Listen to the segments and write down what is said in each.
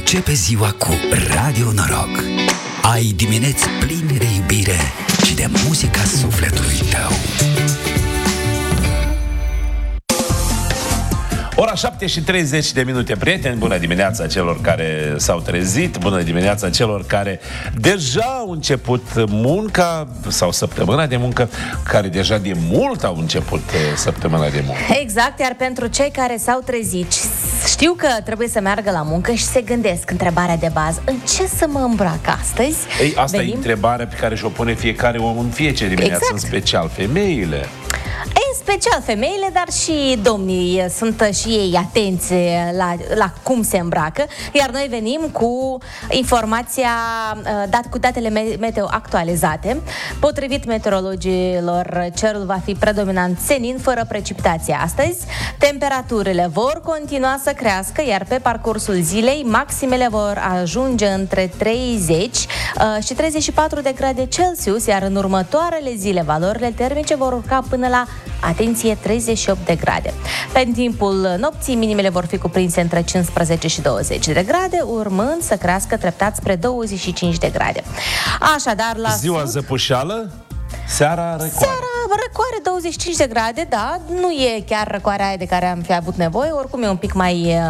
Începe ziua cu Radio Noroc. Ai dimineți pline de iubire și de muzica sufletului tău. Ora 7:30, prieteni, bună dimineața celor care s-au trezit, bună dimineața celor care deja au început munca sau săptămâna de muncă, care deja de mult au început săptămâna de muncă. Exact, iar pentru cei care s-au trezit, știu că trebuie să meargă la muncă și se gândesc întrebarea de bază: în ce să mă îmbrac astăzi? Ei, asta e întrebarea pe care și-o pune fiecare om în fiecare dimineață, exact. În special femeile. În special femeile, dar și domnii sunt și ei atenți la cum se îmbracă. Iar noi venim cu informația, cu datele meteo actualizate. Potrivit meteorologilor, cerul va fi predominant senin, fără precipitație astăzi. Temperaturile vor continua să crească, iar pe parcursul zilei maximele vor ajunge între 30 și 34 de grade Celsius, iar în următoarele zile valorile termice vor urca până la, atenție, 38 de grade. Pe timpul nopții, minimele vor fi cuprinse între 15 și 20 de grade, urmând să crească treptat spre 25 de grade. Așadar, la ziua zăpușeală, seara răcoare. Răcoare, 25 de grade, da, nu e chiar răcoarea aia de care am fi avut nevoie, oricum e un pic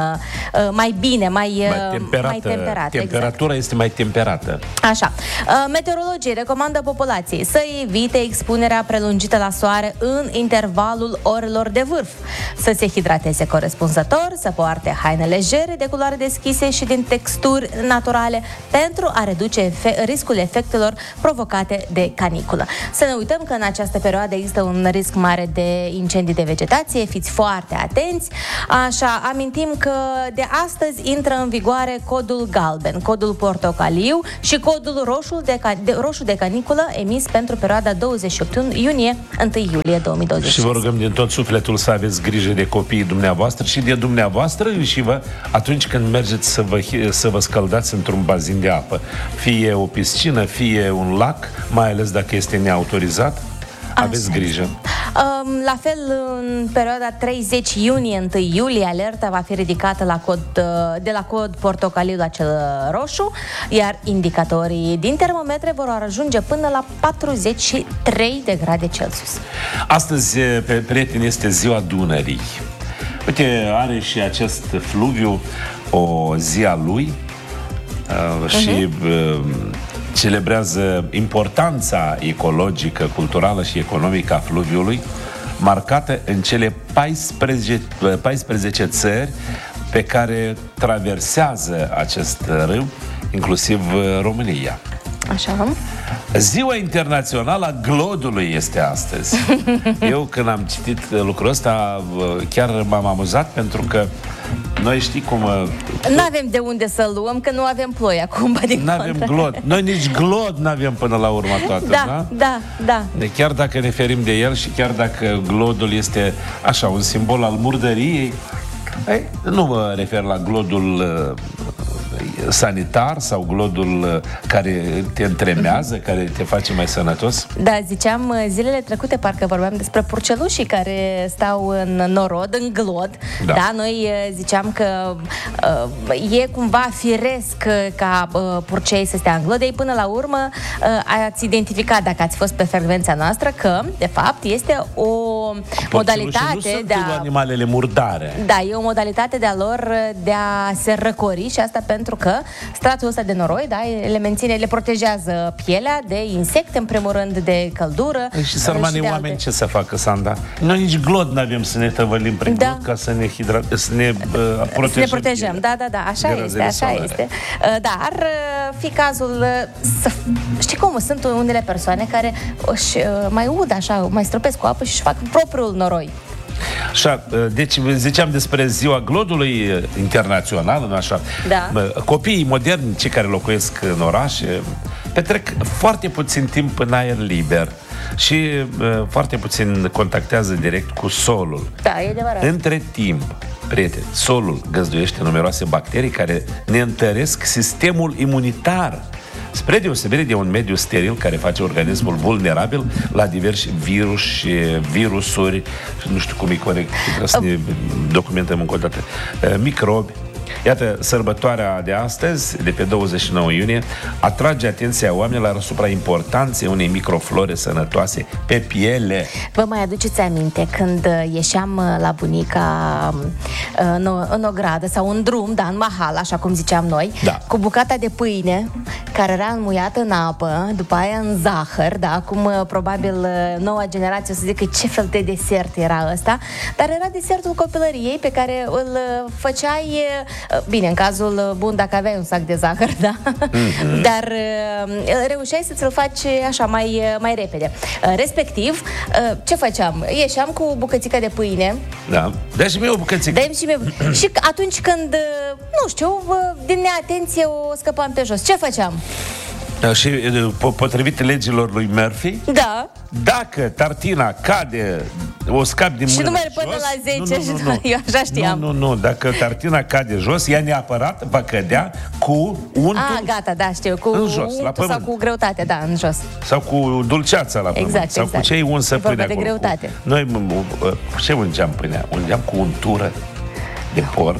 mai bine, mai temperat. Temperatura este mai temperată. Așa. Meteorologii recomandă populației să evite expunerea prelungită la soare în intervalul orelor de vârf, să se hidrateze corespunzător, să poarte haine legere de culoare deschise și din texturi naturale pentru a reduce riscul efectelor provocate de caniculă. Să ne uităm că în această perioadă există un risc mare de incendii de vegetație, fiți foarte atenți. Așa, amintim că de astăzi intră în vigoare codul galben, codul portocaliu și codul roșu de caniculă emis pentru perioada 28 iunie 1 iulie 2020. Și vă rugăm din tot sufletul să aveți grijă de copiii dumneavoastră și de dumneavoastră și vă atunci când mergeți să vă scăldați într-un bazin de apă, fie o piscină, fie un lac, mai ales dacă este neautorizat. Aveți grijă. La fel, în perioada 30 iunie 1 iulie, alerta va fi ridicată de la cod portocaliu la cel roșu, iar indicatorii din termometre vor ajunge până la 43 de grade Celsius. Astăzi, prieteni, este ziua Dunării. Uite, are și acest fluviu o zi a lui și celebrează importanța ecologică, culturală și economică a fluviului, marcată în cele 14 țări pe care traversează acest râu, inclusiv România. Așa. Ziua internațională a glodului este astăzi. Eu când am citit lucrul ăsta, chiar m-am amuzat, pentru că noi știi cum... Nu avem de unde să luăm, că nu avem ploi acum, nu avem glod. Noi nici glod nu avem până la urmă toată, da? Chiar dacă ne ferim de el și chiar dacă glodul este așa, un simbol al murdăriei, nu mă refer la glodul sanitar sau glodul care te întremează, care te face mai sănătos? Da, ziceam zilele trecute, parcă vorbeam despre purcelușii care stau în norod, în glod. Da, noi ziceam că e cumva firesc ca purcei să stea în glod. Ei, până la urmă, ați identificat, dacă ați fost pe frecvența noastră, că, de fapt, este o modalitate de a... animalele murdare. Da, e o modalitate de-a lor de a se răcori, și asta pentru că stratul ăsta de noroi, da, le protejează pielea de insecte, în primul rând de căldură. Și sărmanii oameni ce să facă, Sanda? Noi nici glod n-avem să ne tăvălim prin glod ca să ne protejăm. Da, așa este. Dar fi cazul știi cum, sunt unele persoane care își mai ud așa, mai stropesc cu apă și își fac propriul noroi. Așa, deci ziceam despre ziua glodului internațional, nu așa? Da. Copiii moderni, cei care locuiesc în orașe, petrec foarte puțin timp în aer liber și foarte puțin contactează direct cu solul. Da, e adevărat. Între timp, prieteni, solul găzduiește numeroase bacterii care ne întăresc sistemul imunitar, spre deosebire de un mediu steril care face organismul vulnerabil la diversi virusuri, nu știu cum e corect, trebuie să ne documentăm încă o dată, microbi, Iată, sărbătoarea de astăzi, de pe 29 iunie, atrage atenția oamenilor asupra importanței unei microflore sănătoase pe piele. Vă mai aduceți aminte când ieșeam la bunica în o gradă sau în drum, da, în mahal, așa cum ziceam noi, da, cu bucata de pâine care era înmuiată în apă, după aia în zahăr, da, acum probabil noua generație o să zică ce fel de desert era ăsta, dar era desertul copilăriei pe care îl făceai, bine, în cazul bun dacă aveai un sac de zahăr, da, dar reușeai să ți-l faci așa mai repede. Respectiv, ce făceam? Ieșeam cu bucățica de pâine. Da, dă și mie o bucățică. Dă-mi și mie. Și atunci când, nu știu, din neatenție o scăpam pe jos, ce făceam? Și potrivit legilor lui Murphy, da, dacă tartina cade, o scapi din mână și nu mergi până la 10 nu. Eu așa știam. Nu, dacă tartina cade jos, ea neapărat va cădea cu untul gata, da, știu, cu în jos, la pământ. sau cu greutate, da, în jos. Sau cu dulceața la pământ. Exact, sau exact. cu ce-i unsă pâine de acolo. greutate. Noi cu ce ungeam pâinea? Ungeam cu untură de porc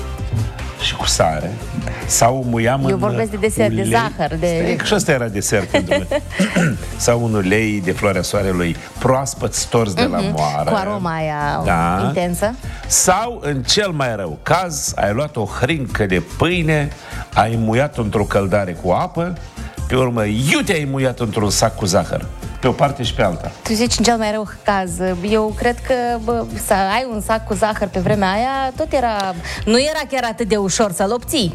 și cu sare. Sau muiam Eu vorbesc de desert, de zahăr, de... Și ăsta era desert pentru noi. Sau un ulei de floarea soarelui proaspăt stors de la moară. Cu aroma aia intensă. Sau, în cel mai rău caz, ai luat o hrincă de pâine, ai muiat într-o căldare cu apă, pe urmă, te-ai muiat într-un sac cu zahăr. Pe o parte și pe alta. Tu zici în cel mai rău caz. Eu cred că să ai un sac cu zahăr pe vremea aia, tot era... Nu era chiar atât de ușor să-l obții.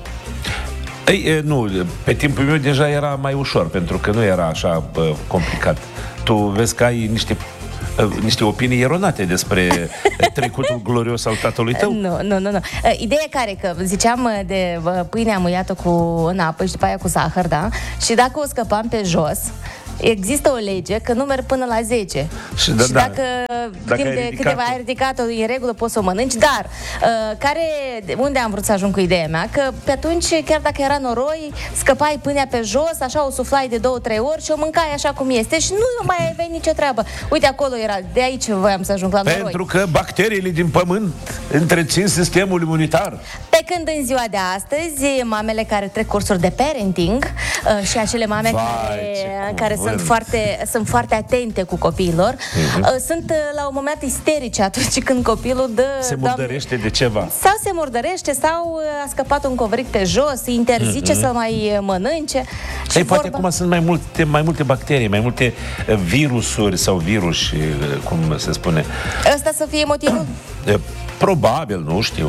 Ei, nu, pe timpul meu deja era mai ușor, pentru că nu era așa complicat. Tu vezi că ai niște opinii eronate despre trecutul glorios al tatălui tău. Nu. Ideea e care, că ziceam de pâinea muiată în apă și după aia cu zahăr, da? Și dacă o scăpam pe jos, există o lege că nu merg până la 10. Și dacă timp de câteva ai ridicat-o, în regulă poți să o mănânci, dar unde am vrut să ajung cu ideea mea? Că pe atunci, chiar dacă era noroi, scăpai pâinea pe jos, așa o suflai de 2-3 ori și o mâncai așa cum este și nu mai aveai nicio treabă. Uite, acolo era, de aici voiam să ajung la noroi. Pentru că bacteriile din pământ întrețin sistemul imunitar. Pe când în ziua de astăzi, mamele care trec cursuri de parenting și acele mame care sunt foarte atente cu copiilor, sunt la un moment isterice atunci când copilul se murdărește de ceva. Sau se murdărește sau a scăpat un covric pe jos, îi interzice să mai mănânce. Și poate acum sunt mai multe bacterii, mai multe virusuri sau viruși, cum se spune. Ăsta să fie motivul? Probabil, nu știu.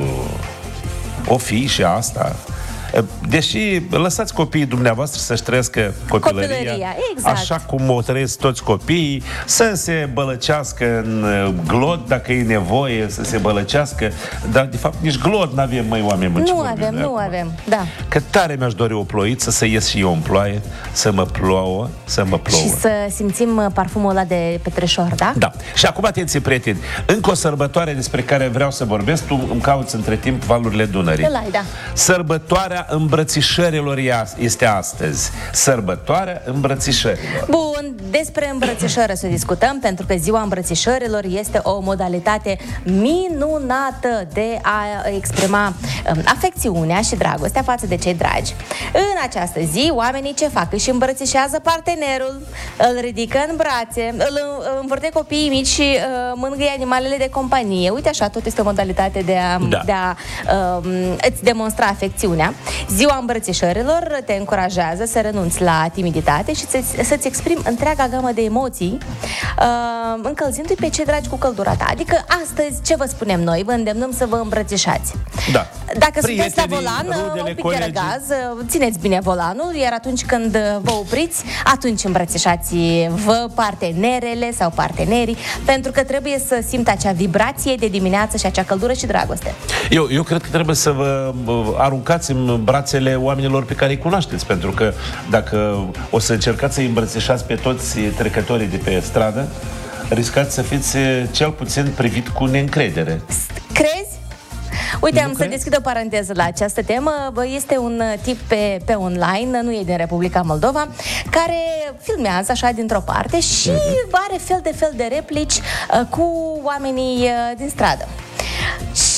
O fi și asta. Deși lăsați copiii dumneavoastră să-și trăiască copilăria exact. Așa cum o trăiesc toți copiii, să se bălăcească în glod dacă e nevoie, să se bălăcească, dar de fapt nici glod n-avem, măi, oameni. Nu avem, da. Că tare mi-aș dori o ploiță, să ies și eu în ploaie, să mă plouă. Și să simțim parfumul ăla de petrișor, da? Da. Și acum, atenție, prieteni, încă o sărbătoare despre care vreau să vorbesc, tu îmi cauți între timp valurile Dunării. Da. Sărbătoarea îmbrățișărilor este astăzi. Sărbătoarea îmbrățișărilor. Bun, despre îmbrățișări să discutăm, pentru că ziua îmbrățișărilor este o modalitate minunată de a exprima afecțiunea și dragostea față de cei dragi. În această zi, oamenii ce fac? Își îmbrățișează partenerul, îl ridică în brațe, îl învârte copiii mici și mângâie animalele de companie. Uite așa, tot este o modalitate de a îți demonstra afecțiunea. Ziua îmbrățișărilor te încurajează să renunți la timiditate și să-ți exprimi întreaga gamă de emoții, încălzindu-i pe cei dragi cu căldura ta. Adică astăzi, ce vă spunem noi? Vă îndemnăm să vă îmbrățișați. Da. Dacă sunteți la volan, un pic de răgaz, țineți bine volanul, iar atunci când vă opriți, atunci îmbrățișați-vă partenerele sau partenerii, pentru că trebuie să simtă acea vibrație de dimineață și acea căldură și dragoste. Eu cred că trebuie să vă aruncați în brațele oamenilor pe care îi cunoașteți, pentru că dacă o să încercați să-i îmbrățișați pe toți trecătorii de pe stradă, riscați să fiți cel puțin privit cu neîncredere. Crezi? Uite, am să deschid o paranteză la această temă. Este un tip pe online, nu e din Republica Moldova, care filmează așa dintr-o parte și are fel de replici cu oamenii din stradă.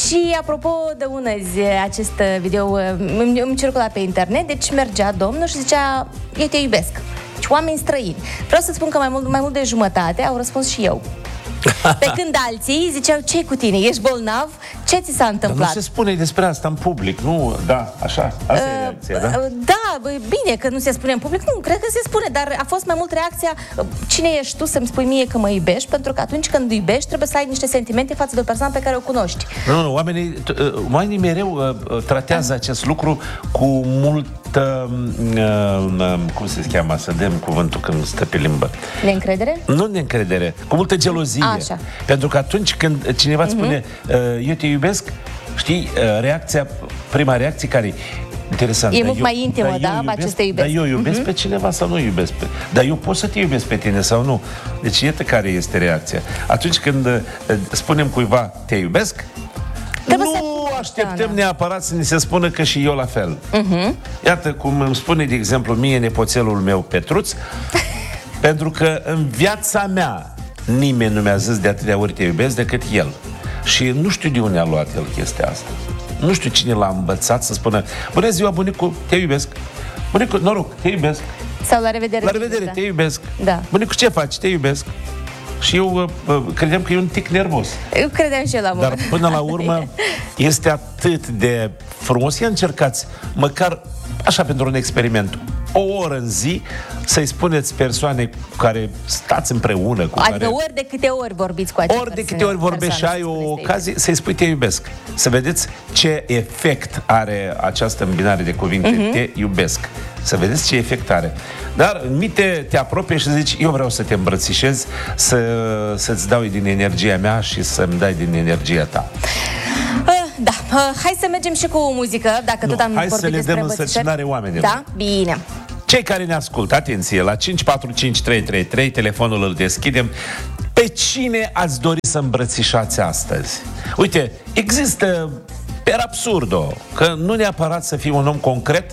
Și apropo de unăzi, acest video îmi circula pe internet, deci mergea domnul și zicea, eu te iubesc. Deci oameni străini. Vreau să spun că mai mult de jumătate au răspuns și eu. Pe când alții ziceau, ce cu tine? Ești bolnav? Ce ți s-a întâmplat? Dar nu se spune despre asta în public, nu? Da, așa, asta e reacția, da? Da, bine că nu se spune în public, nu, cred că se spune, dar a fost mai mult reacția, cine ești tu să-mi spui mie că mă iubești? Pentru că atunci când iubești trebuie să ai niște sentimente față de o persoană pe care o cunoști. Nu, oamenii mereu tratează acest lucru cu multă, cum se cheamă, să dăm cuvântul când stă pe limbă. Neîncredere? Nu neîncredere, cu multă gelozie. Așa. Pentru că atunci când cineva îți spune, eu te iubesc, știi, prima reacție care e interesantă. E mult mai intimă, da, acest te iubesc. Dar eu iubesc pe cineva sau nu iubesc pe... Dar eu pot să te iubesc pe tine sau nu. Deci iată care este reacția. Atunci când spunem cuiva te iubesc, nu așteptăm neapărat să ni se spună că și eu la fel. Iată cum îmi spune, de exemplu, mie nepoțelul meu Petruț, pentru că în viața mea nimeni nu mi-a zis de atâtea ori te iubesc decât el. Și nu știu de unde a luat el chestia asta. Nu știu cine l-a învățat să spună, bună ziua, bunicu, te iubesc. Bunicu, noroc, te iubesc. Sau la revedere. La revedere, te iubesc. Da. Bunicu, ce faci? Te iubesc. Și eu credeam că e un tic nervos. Eu credeam și eu la mână. Dar până la urmă este atât de frumos. Ia încercați, măcar așa pentru un experiment, o oră în zi să-i spuneți persoane cu care stați împreună, cu adică care... ori de câte ori vorbiți cu acea Ori de câte ori vorbești și ai o ocazie să-i spui te iubesc. Să vedeți ce efect are această îmbinare de cuvinte, te iubesc. Să vedeți ce efect are. Dar în minte te apropie și zici, eu vreau să te îmbrățișez, să-ți dau din energia mea și să-mi dai din energia ta. Da, hai să mergem și cu muzică, dacă tot am vorbit despre hai să le dăm însărcinare oamenilor. Da? Bine. Cei care ne ascultă, atenție, la 545333, telefonul îl deschidem. Pe cine ați dori să îmbrățișați astăzi? Uite, există per absurdo, că nu neapărat să fie un om concret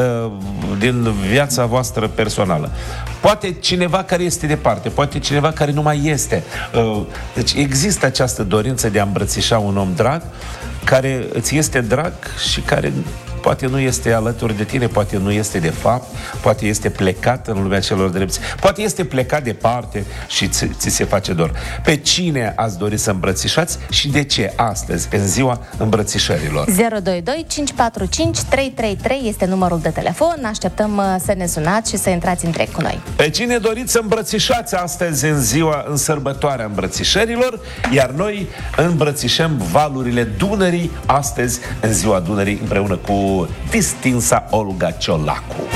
din viața voastră personală. Poate cineva care este departe, poate cineva care nu mai este. Deci există această dorință de a îmbrățișa un om drag, care îți este drag și care poate nu este alături de tine, poate nu este de fapt, poate este plecat în lumea celor drepți, poate este plecat departe și ți se face dor. Pe cine ați dori să îmbrățișați și de ce astăzi, în ziua îmbrățișărilor? 022 545 333 este numărul de telefon. Așteptăm să ne sunați și să intrați în direct cu noi. Pe cine doriți să îmbrățișați astăzi în sărbătoarea îmbrățișărilor, iar noi îmbrățișăm valurile Dunării astăzi în ziua Dunării împreună cu distinsa Olga Ciolacu.